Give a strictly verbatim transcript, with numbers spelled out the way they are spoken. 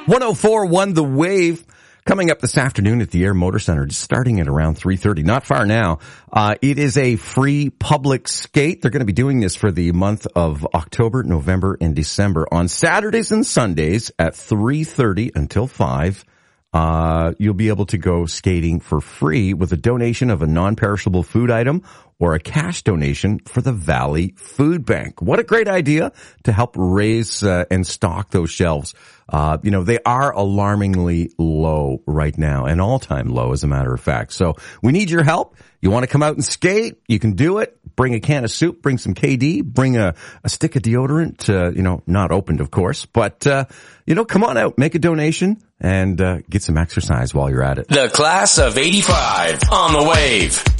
one oh four point one The Wave. Coming up this afternoon at the Air Motor Center, just starting at around three thirty. Not far now. Uh, it is a free public skate. They're going to be doing this for the month of October, November, and December. On Saturdays and Sundays at three thirty until five, uh, you'll be able to go skating for free with a donation of a non-perishable food item or a cash donation for the Valley Food Bank. What a great idea to help raise uh, and stock those shelves. Uh, you know, they are alarmingly low right now, an all-time low, as a matter of fact. So we need your help. You want to come out and skate? You can do it. Bring a can of soup, bring some K D, bring a, a stick of deodorant, uh, you know, not opened, of course. But, uh, you know, come on out, make a donation, and uh, get some exercise while you're at it. The Class of eighty-five on The Wave.